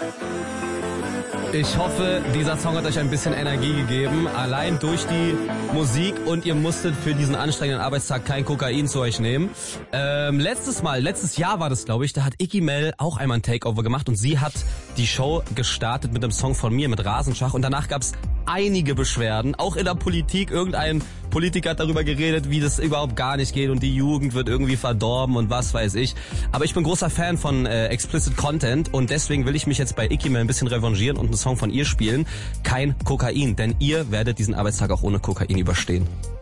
Ich hoffe, dieser Song hat euch ein bisschen Energie gegeben, allein durch die Musik, und ihr musstet für diesen anstrengenden Arbeitstag kein Kokain zu euch nehmen. Letztes Jahr war das, glaube ich, da hat Iggy Mel auch einmal ein Takeover gemacht und sie hat die Show gestartet mit einem Song von mir, mit Rasenschach, und danach gab's einige Beschwerden, auch in der Politik. Irgendein Politiker hat darüber geredet, wie das überhaupt gar nicht geht und die Jugend wird irgendwie verdorben und was weiß ich. Aber ich bin großer Fan von explicit Content und deswegen will ich mich jetzt bei Iggy Mel ein bisschen revanchieren und einen Song von ihr spielen. Kein Kokain, denn ihr werdet diesen Arbeitstag auch ohne Kokain überstehen.